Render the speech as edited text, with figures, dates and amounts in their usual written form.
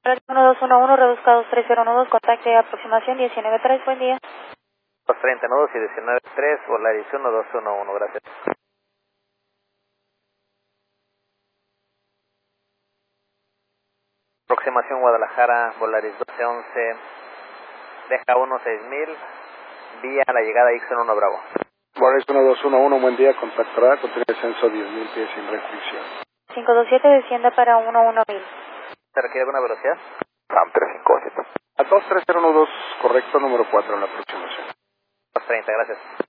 1211, reduzca 230 nudos, contacte aproximación 19.3, buen día. 230 nudos y 19.3, Volaris 1211, gracias. Aproximación Guadalajara, Volaris 1211, deja 16.000, vía la llegada X1 Bravo. Volaris 1211, buen día, contactará, contiene descenso 10.000 pies sin restricción. 527, descienda para 11.000. ¿Se requiere alguna velocidad? RAM 357. A 23012, correcto, número 4 en la aproximación. 230, gracias.